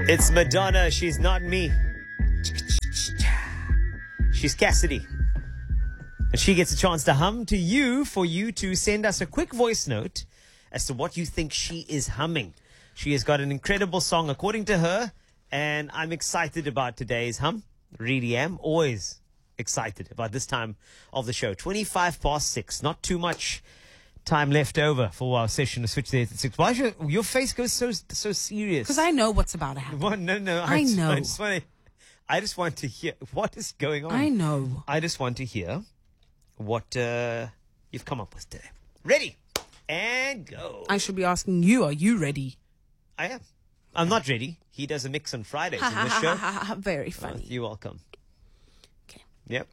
It's Madonna. She's not me. She's Cassidy. And she gets a chance to hum to you for you to send us a quick voice note as to what you think she is humming. She has got an incredible song according to her, and I'm excited about today's hum. Really am. Always excited about this time of the show. 6:25. Not too much time left over for our session to switch there at 6. Why should your face goes so serious? Because I know what's about to happen. Well, no. I know. I just want to hear what is going on. I know. I just want to hear what you've come up with today. Ready and go. I should be asking you, are you ready? I am. I'm not ready. He does a mix on Fridays in this show. Very funny. You're welcome. Okay. Yep.